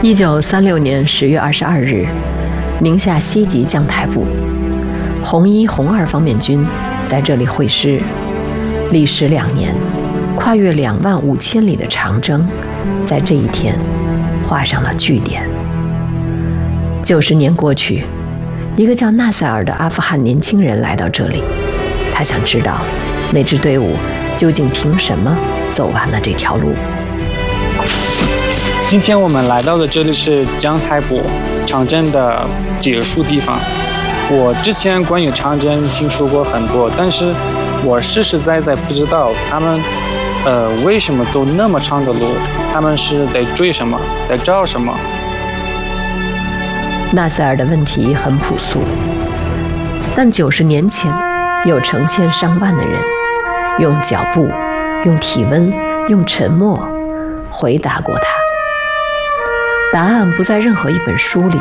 1936年10月22日，宁夏西吉将台部红一、红二方面军在这里会师，历时2年，跨越2万5千里的长征，在这一天画上了句点。90年过去，一个叫纳赛尔的阿富汗年轻人来到这里，他想知道那支队伍究竟凭什么走完了这条路。 今天我们来到的这里是江台部长征的结束地方。我之前关于长征听说过很多，但是我实实在在不知道他们为什么走那么长的路，他们是在追什么，在找什么。 纳赛尔的问题很朴素，但90年前有成千上万的人用脚步、用体温、用沉默回答过他。答案不在任何一本书里，